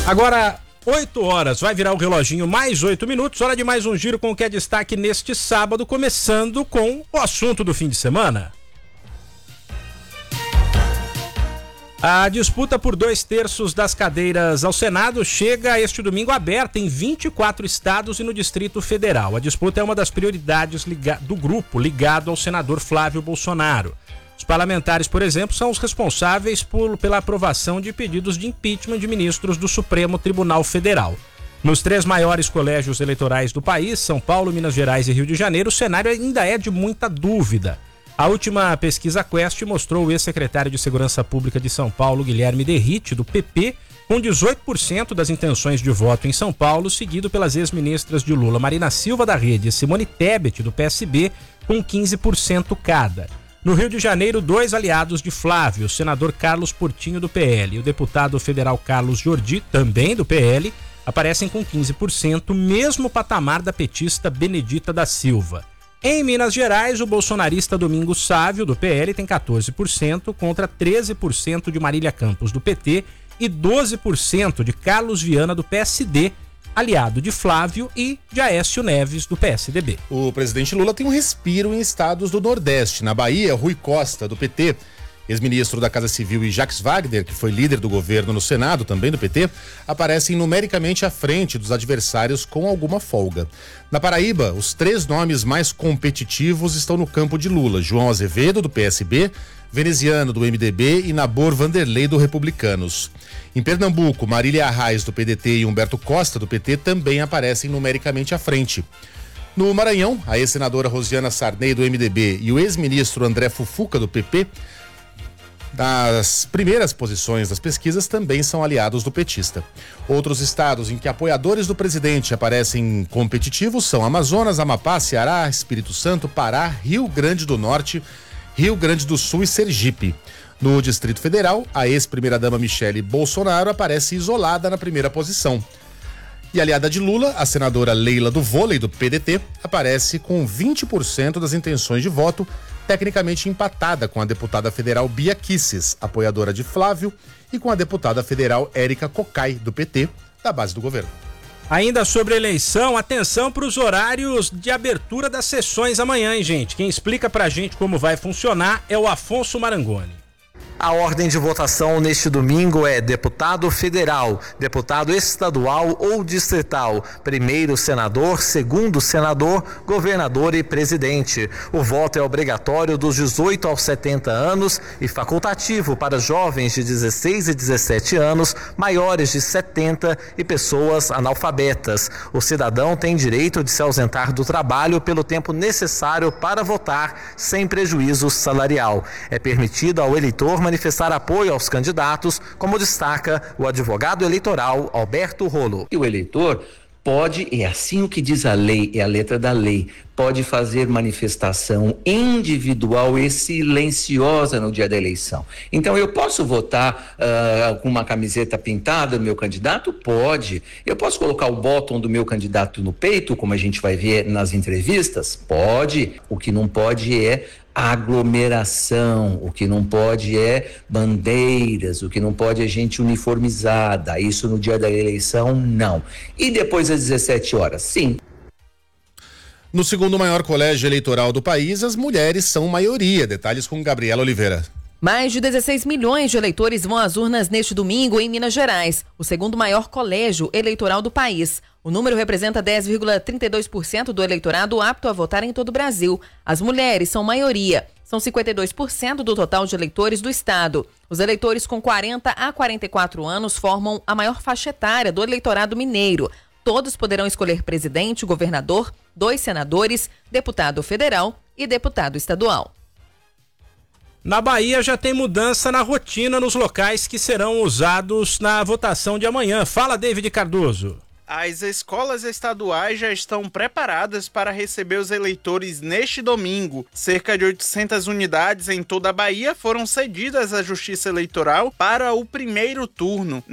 Agora, 8 horas, vai virar o reloginho, mais 8 minutos, hora de mais um giro com o que é destaque neste sábado, começando com o assunto do fim de semana. A disputa por 2/3 das cadeiras ao Senado chega este domingo aberta em 24 estados e no Distrito Federal. A disputa é uma das prioridades do grupo ligado ao senador Flávio Bolsonaro. Os parlamentares, por exemplo, são os responsáveis pela aprovação de pedidos de impeachment de ministros do Supremo Tribunal Federal. Nos 3 maiores colégios eleitorais do país, São Paulo, Minas Gerais e Rio de Janeiro, o cenário ainda é de muita dúvida. A última pesquisa Quest mostrou o ex-secretário de Segurança Pública de São Paulo, Guilherme Derrite, do PP, com 18% das intenções de voto em São Paulo, seguido pelas ex-ministras de Lula, Marina Silva, da Rede, e Simone Tebet, do PSB, com 15% cada. No Rio de Janeiro, 2 aliados de Flávio, o senador Carlos Portinho, do PL, e o deputado federal Carlos Jordi, também do PL, aparecem com 15%, mesmo patamar da petista Benedita da Silva. Em Minas Gerais, o bolsonarista Domingos Sávio, do PL, tem 14% contra 13% de Marília Campos, do PT, e 12% de Carlos Viana, do PSD, aliado de Flávio, e de Aécio Neves, do PSDB. O presidente Lula tem um respiro em estados do Nordeste. Na Bahia, Rui Costa, do PT, ex-ministro da Casa Civil, e Jacques Wagner, que foi líder do governo no Senado, também do PT, aparecem numericamente à frente dos adversários com alguma folga. Na Paraíba, os 3 nomes mais competitivos estão no campo de Lula: João Azevedo, do PSB, Veneziano, do MDB, e Nabor Vanderlei, do Republicanos. Em Pernambuco, Marília Arraes, do PDT, e Humberto Costa, do PT, também aparecem numericamente à frente. No Maranhão, a ex-senadora Rosiana Sarney, do MDB, e o ex-ministro André Fufuca, do PP, das primeiras posições das pesquisas, também são aliados do petista. Outros estados em que apoiadores do presidente aparecem competitivos são Amazonas, Amapá, Ceará, Espírito Santo, Pará, Rio Grande do Norte, Rio Grande do Sul e Sergipe. No Distrito Federal, a ex-primeira-dama Michele Bolsonaro aparece isolada na primeira posição. E aliada de Lula, a senadora Leila do Vôlei, do PDT, aparece com 20% das intenções de voto, tecnicamente empatada com a deputada federal Bia Kicis, apoiadora de Flávio, e com a deputada federal Érica Cocai, do PT, da base do governo. Ainda sobre a eleição, atenção para os horários de abertura das sessões amanhã, hein, gente? Quem explica pra gente como vai funcionar é o Afonso Marangoni. A ordem de votação neste domingo é deputado federal, deputado estadual ou distrital, primeiro senador, segundo senador, governador e presidente. O voto é obrigatório dos 18 aos 70 anos e facultativo para jovens de 16 e 17 anos, maiores de 70 e pessoas analfabetas. O cidadão tem direito de se ausentar do trabalho pelo tempo necessário para votar, sem prejuízo salarial. É permitido ao eleitor manifestar apoio aos candidatos, como destaca o advogado eleitoral Alberto Rolo. E o eleitor pode, é assim o que diz a lei, é a letra da lei, pode fazer manifestação individual e silenciosa no dia da eleição. Então, eu posso votar com uma camiseta pintada do meu candidato? Pode. Eu posso colocar o bottom do meu candidato no peito, como a gente vai ver nas entrevistas? Pode. O que não pode é aglomeração, o que não pode é bandeiras, o que não pode é gente uniformizada. Isso no dia da eleição, não. E depois às 17 horas, sim. No segundo maior colégio eleitoral do país, as mulheres são maioria. Detalhes com Gabriela Oliveira. Mais de 16 milhões de eleitores vão às urnas neste domingo em Minas Gerais, o segundo maior colégio eleitoral do país. O número representa 10,32% do eleitorado apto a votar em todo o Brasil. As mulheres são maioria. São 52% do total de eleitores do estado. Os eleitores com 40 a 44 anos formam a maior faixa etária do eleitorado mineiro. Todos poderão escolher presidente, governador, 2 senadores, deputado federal e deputado estadual. Na Bahia já tem mudança na rotina nos locais que serão usados na votação de amanhã. Fala, David Cardoso. As escolas estaduais já estão preparadas para receber os eleitores neste domingo. Cerca de 800 unidades em toda a Bahia foram cedidas à Justiça Eleitoral para o primeiro turno.